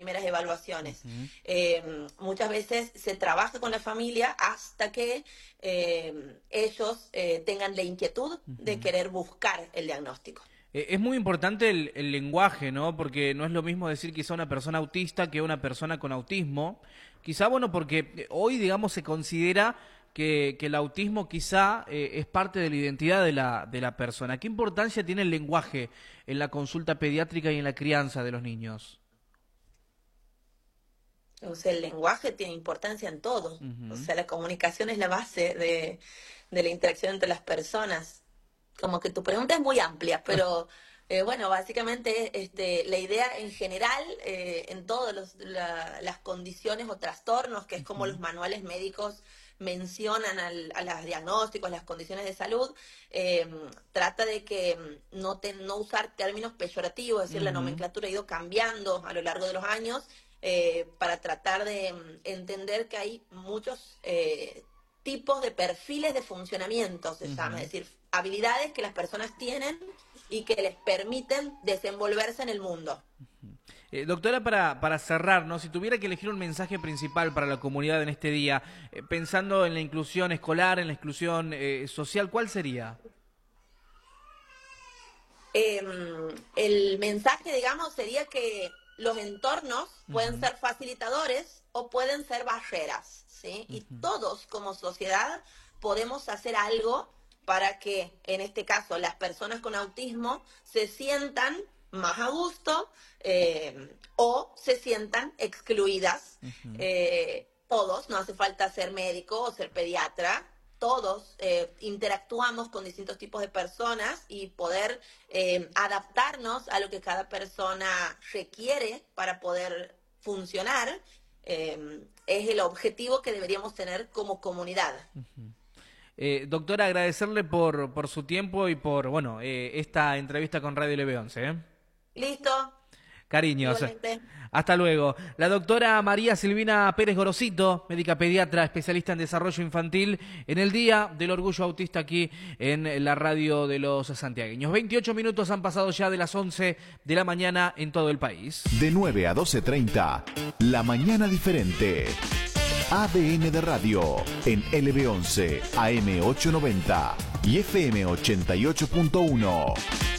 primeras evaluaciones. Uh-huh. Muchas veces se trabaja con la familia hasta que ellos tengan la inquietud de querer buscar el diagnóstico. Es muy importante el lenguaje, ¿no? Porque no es lo mismo decir quizá una persona autista que una persona con autismo. Quizá, bueno, porque hoy, digamos, se considera que el autismo quizá es parte de la identidad de la persona. ¿Qué importancia tiene el lenguaje en la consulta pediátrica y en la crianza de los niños? O sea, el lenguaje tiene importancia en todo. Uh-huh. O sea, la comunicación es la base de la interacción entre las personas. Como que tu pregunta es muy amplia, pero bueno, básicamente la idea en general, en todas las condiciones o trastornos, que es como los manuales médicos mencionan a los diagnósticos, las condiciones de salud, trata de que no usar términos peyorativos, es decir, la nomenclatura ha ido cambiando a lo largo de los años, para tratar de entender que hay muchos tipos de perfiles de funcionamiento, se llama, es decir, habilidades que las personas tienen y que les permiten desenvolverse en el mundo. Doctora, para cerrar, ¿no? Si tuviera que elegir un mensaje principal para la comunidad en este día, pensando en la inclusión escolar, en la inclusión social, ¿cuál sería? El mensaje, digamos, sería que los entornos pueden ser facilitadores o pueden ser barreras, ¿sí? Y todos como sociedad podemos hacer algo para que, en este caso, las personas con autismo se sientan más a gusto o se sientan excluidas. Todos, no hace falta ser médico o ser pediatra, todos interactuamos con distintos tipos de personas y poder adaptarnos a lo que cada persona requiere para poder funcionar es el objetivo que deberíamos tener como comunidad. Doctora, agradecerle por su tiempo y por esta entrevista con Radio LB11. Listo. Cariños. Igualmente. Hasta luego. La doctora María Silvina Pérez Gorosito, médica pediatra, especialista en desarrollo infantil, en el Día del Orgullo Autista aquí en la radio de los santiagueños. 28 minutos han pasado ya de las 11 de la mañana en todo el país. De 9 a 12:30, La Mañana Diferente. ADN de Radio en LB11, AM 890 y FM 88.1.